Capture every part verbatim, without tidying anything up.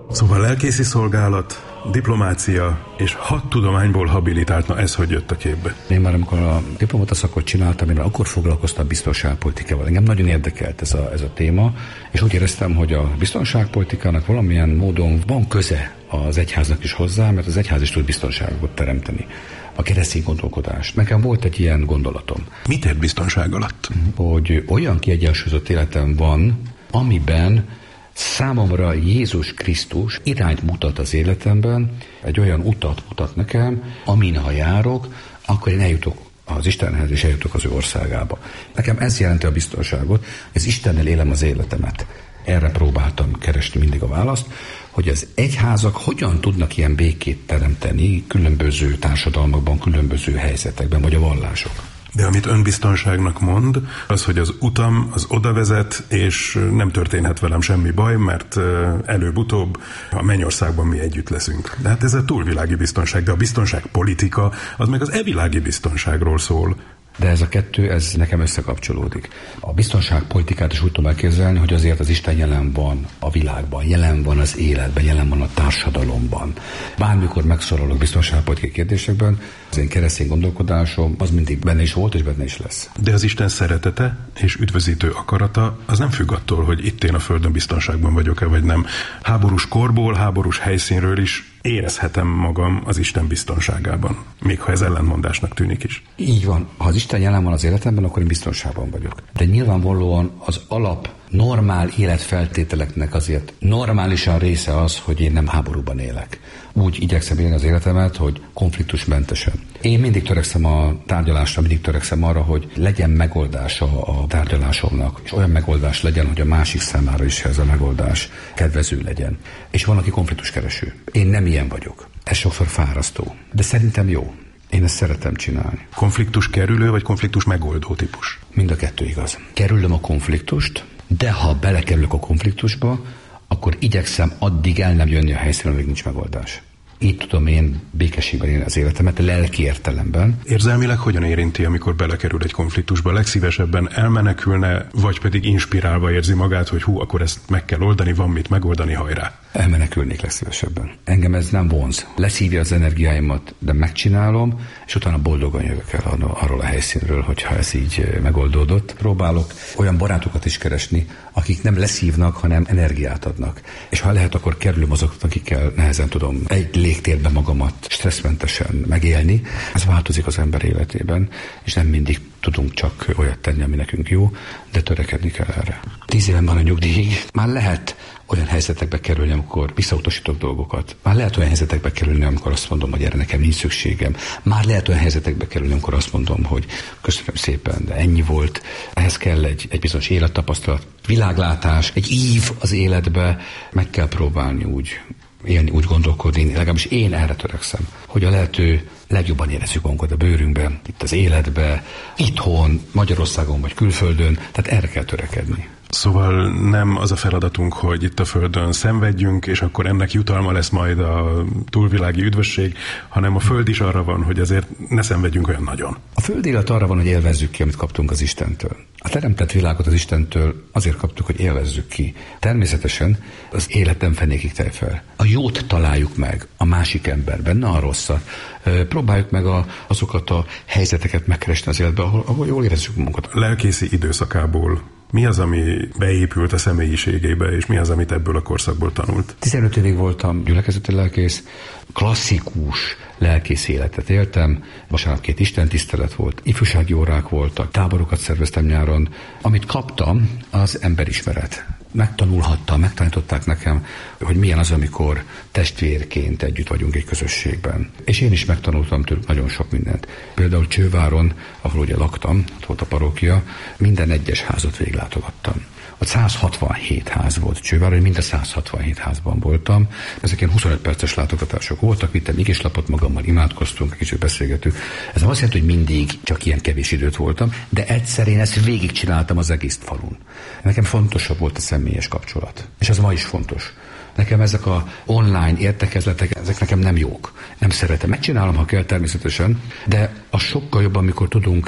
Szóval lelkészi szolgálat, diplomácia és hat tudományból habilitált, na ez hogy jött a képbe? Én már amikor a diplomata szakot csináltam, én akkor foglalkoztam a biztonságpolitikával. Engem nagyon érdekelt ez a, ez a téma, és úgy éreztem, hogy a biztonságpolitikának valamilyen módon van köze az egyháznak is hozzá, mert az egyház is tud biztonságot teremteni. A keresztény gondolkodás. Nekem volt egy ilyen gondolatom. Mit ért biztonság alatt? Hogy olyan kiegyensúlyozott életem van, amiben számomra Jézus Krisztus irányt mutat az életemben, egy olyan utat mutat nekem, amin ha járok, akkor én eljutok az Istenhez, és eljutok az ő országába. Nekem ez jelenti a biztonságot, ez Istennel élem az életemet. Erre próbáltam keresni mindig a választ, hogy az egyházak hogyan tudnak ilyen békét teremteni különböző társadalmakban, különböző helyzetekben, vagy a vallások. De amit önbiztonságnak mond, az, hogy az utam az oda vezet, és nem történhet velem semmi baj, mert előbb-utóbb a mennyországban mi együtt leszünk. De hát ez a túlvilági biztonság, de a biztonságpolitika az meg az evilági biztonságról szól. De ez a kettő, ez nekem összekapcsolódik. A biztonságpolitikát is úgy tudom elképzelni, hogy azért az Isten jelen van a világban, jelen van az életben, jelen van a társadalomban. Bármikor megszólalok biztonságpolitikai kérdésekben, az én keresztény gondolkodásom az mindig benne is volt, és benne is lesz. De az Isten szeretete és üdvözítő akarata az nem függ attól, hogy itt én a Földön biztonságban vagyok-e, vagy nem. Háborús korból, háborús helyszínről is érezhetem magam az Isten biztonságában, még ha ez ellentmondásnak tűnik is. Így van. Ha az Isten jelen van az életemben, akkor én biztonságban vagyok. De nyilvánvalóan az alap normál életfeltételeknek azért normálisan része az, hogy én nem háborúban élek. Úgy igyekszem élni az életemet, hogy konfliktusmentesen. Én mindig törekszem a tárgyalásra, mindig törekszem arra, hogy legyen megoldása a tárgyalásomnak, és olyan megoldás legyen, hogy a másik számára is ez a megoldás kedvező legyen. És van, aki konfliktuskereső. Én nem ilyen vagyok. Ez sokszor fárasztó. De szerintem jó. Én ezt szeretem csinálni. Konfliktus kerülő vagy konfliktus megoldó típus? Mind a kettő igaz. Kerülöm a konfliktust, de ha belekerülök a konfliktusba, akkor igyekszem addig el nem jönni a helyszínre, amíg nincs megoldás. Így tudom én békességben élni az életemet, lelki értelemben. Érzelmileg hogyan érinti, amikor belekerül egy konfliktusba? Legszívesebben elmenekülne, vagy pedig inspirálva érzi magát, hogy hú, akkor ezt meg kell oldani, van mit megoldani, hajrá? Elmenekülnék legszívesebben. Engem ez nem vonz. Leszívja az energiáimat, de megcsinálom, és utána boldogan jövök el arról a helyszínről, hogyha ez így megoldódott. Próbálok olyan barátokat is keresni, akik nem leszívnak, hanem energiát adnak. És ha lehet, akkor kerülöm azokat, akikkel nehezen tudom egy légtérben magamat stresszmentesen megélni. Ez változik az ember életében, és nem mindig tudunk csak olyat tenni, ami nekünk jó, de törekedni kell erre. Tíz éven van a nyugdíjig, már lehet olyan helyzetekbe kerülni, amikor visszautasítok dolgokat. Már lehet olyan helyzetekbe kerülni, amikor azt mondom, hogy erre nekem nincs szükségem. Már lehet olyan helyzetekbe kerülni, amikor azt mondom, hogy köszönöm szépen, de ennyi volt. Ehhez kell egy, egy bizonyos élettapasztalat, világlátás, egy ív az életbe. Meg kell próbálni úgy élni, úgy gondolkodni, legalábbis én erre törekszem, hogy a lehető legjobban érezzük magunkat a bőrünkben, itt az életbe, itthon, Magyarországon vagy külföldön, tehát erre kell törekedni. Szóval nem az a feladatunk, hogy itt a Földön szenvedjünk, és akkor ennek jutalma lesz majd a túlvilági üdvösség, hanem a Föld is arra van, hogy azért ne szenvedjünk olyan nagyon. A Föld élet arra van, hogy élvezzük ki, amit kaptunk az Istentől. A teremtett világot az Istentől azért kaptuk, hogy élvezzük ki. Természetesen az élet nem fenékig tej fel. A jót találjuk meg a másik emberben, ne a rosszat. Próbáljuk meg a, azokat a helyzeteket megkeresni az életben, ahol, ahol jól érezzük magunkat. Lelkészi időszakából mi az, ami beépült a személyiségébe, és mi az, amit ebből a korszakból tanult? tizenöt évig voltam gyülekezeti lelkész, klasszikus lelkész életet éltem, vasárnap két istentisztelet volt, ifjúsági órák voltak, táborokat szerveztem nyáron. Amit kaptam, az emberismeret. Megtanulhattam, megtanították nekem, hogy milyen az, amikor testvérként együtt vagyunk egy közösségben. És én is megtanultam tőlük nagyon sok mindent. Például Csőváron, ahol ugye laktam, ott volt a parókia, minden egyes házat végiglátogattam. Ott száz hatvanhét ház volt Csőváron, mind a száz hatvanhét házban voltam. Ezek ilyen huszonöt perces látogatások voltak, vittem igeslapot magammal, imádkoztunk, kicsit beszélgetünk. Ez nem azt jelenti, hogy mindig csak ilyen kevés időt voltam, de egyszer én ezt végigcsináltam az egész falun. Nekem fontosabb volt a személyes kapcsolat. És ez ma is fontos. Nekem ezek a online értekezletek, ezek nekem nem jók. Nem szeretem. Megcsinálom, ha kell természetesen, de az sokkal jobb, amikor tudunk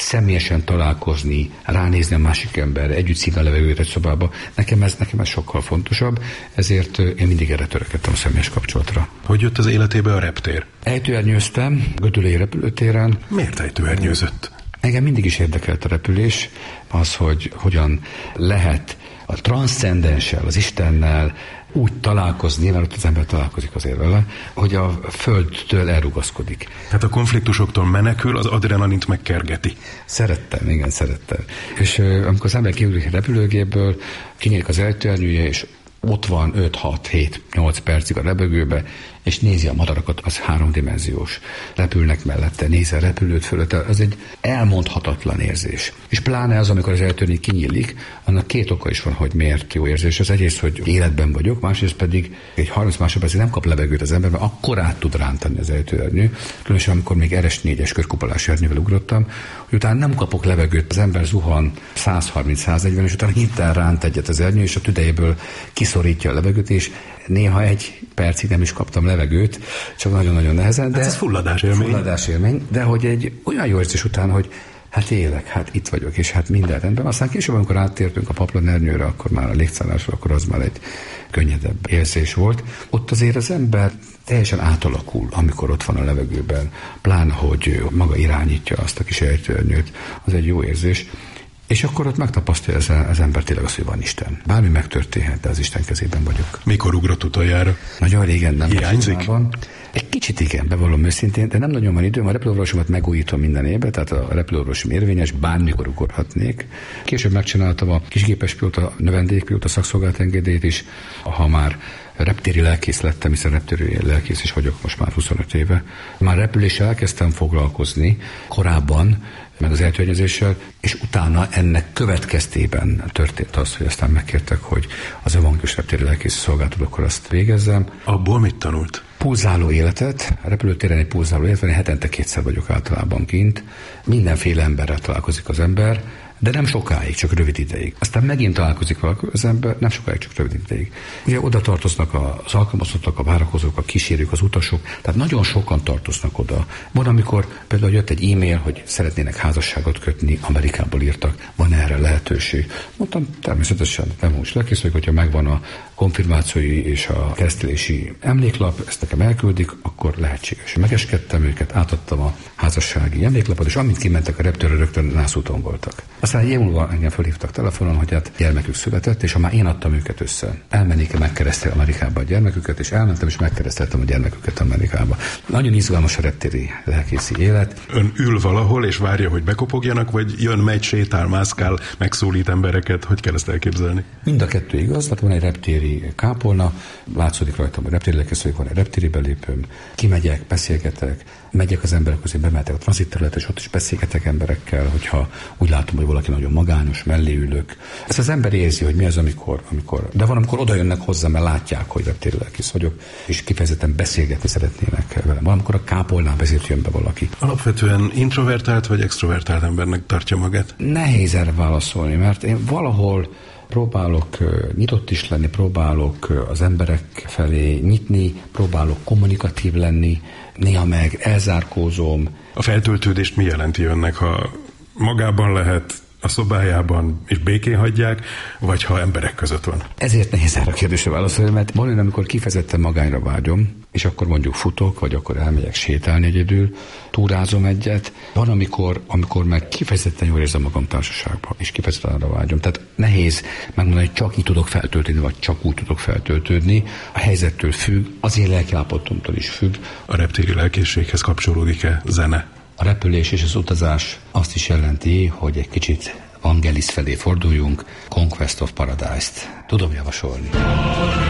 személyesen találkozni, ránézni a másik emberre, együtt szívni a levegőt egy szobába. Nekem ez, nekem ez sokkal fontosabb, ezért én mindig erre törekedtem a személyes kapcsolatra. Hogy jött az életébe a reptér? Ejtőernyőztem Gödöllői repülőtéren. Miért ejtőernyőzött? Engem mindig is érdekelt a repülés, az, hogy hogyan lehet a transzcendenssel, az Istennel úgy találkozni, mert ott az ember találkozik azért vele, hogy a Földtől elrugaszkodik. Tehát a konfliktusoktól menekül, az adrenalint megkergeti. Szerettem, igen, szerettem. És euh, amikor az ember kiugrik a repülőgépből, kinyílik az ejtőernyője, és ott van öt hat hét nyolc percig a lebegőbe, és nézi a madarakat, az háromdimenziós. Repülnek mellette, nézi a repülőt fölött, az egy elmondhatatlan érzés. És pláne az, amikor az ejtőernyő kinyílik, annak két oka is van, hogy miért jó érzés. Az egyrészt, hogy életben vagyok, másrészt pedig egy harminc másodpercig nem kap levegőt az ember, mert akkor át tud rántani az ejtőernyő. Különösen, amikor még er es négyes körkupolás ernyővel ugrottam, hogy utána nem kapok levegőt, az ember zuhan száz harminc száz negyven, és utána hirtelen ránt egyet az ernyő, és a tüdejéből kiszorítja a levegőt, és néha egy percig nem is kaptam levegőt, csak nagyon-nagyon nehezen. De hát ez fulladás élmény. Fulladás élmény, de hogy egy olyan jó érzés után, hogy hát élek, hát itt vagyok, és hát minden rendben. Aztán később, amikor áttértünk a paplanernyőre, akkor már a légszállásra, akkor az már egy könnyedebb érzés volt. Ott azért az ember teljesen átalakul, amikor ott van a levegőben, pláne, hogy maga irányítja azt a kis ejtőernyőt, az egy jó érzés. És akkor ott megtapasztalja az, az ember tényleg azt, hogy van Isten. Bármi megtörténhet, de az Isten kezében vagyok. Mikor ugrott utoljára? Nagyon régen nem. Hiányzik? Egy kicsit igen, bevallom őszintén, de nem nagyon van időm. A repülőorvosomat megújítom minden évben, tehát a repülőorvosom érvényes, bármikor ugorhatnék. Később megcsináltam a kisgépes pilóta, növendékpilóta szakszolgált engedélyt is, ha már reptéri lelkész lettem, hiszen reptéri lelkész is vagyok most már huszonöt éve. Már repüléssel elkezdtem foglalkozni korábban, meg az ejtőernyőzéssel, és utána ennek következtében történt az, hogy aztán megkértek, hogy az evangélikus reptéri lelkész szolgáltatókkal azt végezzem. Abból mit tanult? Pulzáló életet, a repülőtéren egy pulzáló élet, én hetente kétszer vagyok általában kint. Mindenféle emberrel találkozik az ember, de nem sokáig, csak rövid ideig. Aztán megint találkozik valaki az ember, nem sokáig, csak rövid ideig. Ugye oda tartoznak az alkalmazottak, a várakozók, a kísérők, az utasok, tehát nagyon sokan tartoznak oda. Van, amikor például jött egy e-mail, hogy szeretnének házasságot kötni, Amerikából írtak, van erre lehetőség. Mondtam, természetesen nem úgy lekészülök, hogyha megvan a konfirmációi és a keresztelési emléklap, ezt nekem elküldik, akkor lehetséges. Megeskedtem őket, átadtam a házassági emléklapot, és amint kimentek a reptérre, rögtön nászúton voltak. Aztán egy év múlva engem felhívtak telefonon, hogy hát gyermekük született, és ha már én adtam őket össze, elmennék-e megkeresztelni Amerikába a gyermeküket, és elmentem, és megkereszteltem a gyermeküket Amerikába. Nagyon izgalmas a reptéri lelkészi élet. Ön ül valahol, és várja, hogy bekopogjanak, vagy jön, megy, sétál, mászkál, megszólít embereket, hogy kell ezt elképzelni? Mind a kettő igaz, tehát van egy reptéri kápolna, látszódik rajtam, hogy reptéri lelkész vagyok, van egy reptéri belépőm, kimegyek, beszélgetek, megyek az emberek közé, bemehetek a tranzitterületre, és ott is beszélgetek emberekkel, hogyha úgy látom, hogy valaki nagyon magányos, mellé ülök. Ezt az ember érzi, hogy mi az, amikor, amikor... De van, amikor oda jönnek hozzá, mert látják, hogy reptéri lelkész vagyok, és kifejezetten beszélgetni szeretnének velem. Van, amikor a kápolnán beszélt jön be valaki. Alapvetően introvertált vagy extrovertált embernek tartja magát? Nehéz erre válaszolni, mert én valahol próbálok nyitott is lenni, próbálok az emberek felé nyitni, próbálok kommunikatív lenni, néha meg elzárkózom. A feltöltődést mi jelenti önnek, ha magában lehet, a szobájában is békén hagyják, vagy ha emberek között van? Ezért nehéz erre a kérdésre válaszolni, mert van, amikor kifejezetten magányra vágyom, és akkor mondjuk futok, vagy akkor elmegyek sétálni egyedül, túrázom egyet. Van, amikor, amikor meg kifejezetten jól érzem magam társaságban, és kifejezetten arra vágyom. Tehát nehéz megmondani, hogy csak így tudok feltöltődni, vagy csak úgy tudok feltöltődni. A helyzettől függ, az én lelkiállapotomtól is függ. A reptéri lelkészséghez kapcsolódik-e zene? A repülés és az utazás azt is jelenti, hogy egy kicsit Vangelis felé forduljunk, Conquest of Paradise-t tudom javasolni.